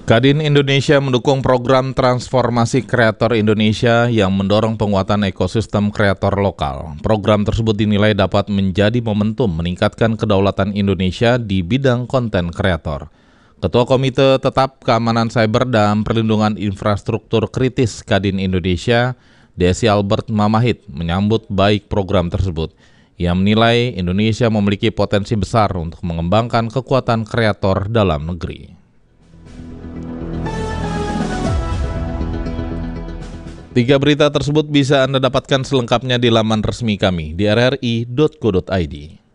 Kadin Indonesia mendukung program transformasi kreator Indonesia yang mendorong penguatan ekosistem kreator lokal. Program tersebut dinilai dapat menjadi momentum meningkatkan kedaulatan Indonesia di bidang konten kreator. Ketua Komite Tetap Keamanan Cyber dan Perlindungan Infrastruktur Kritis Kadin Indonesia, Desi Albert Mamahit, menyambut baik program tersebut. Ia menilai Indonesia memiliki potensi besar untuk mengembangkan kekuatan kreator dalam negeri. 3 berita tersebut bisa Anda dapatkan selengkapnya di laman resmi kami di rri.co.id.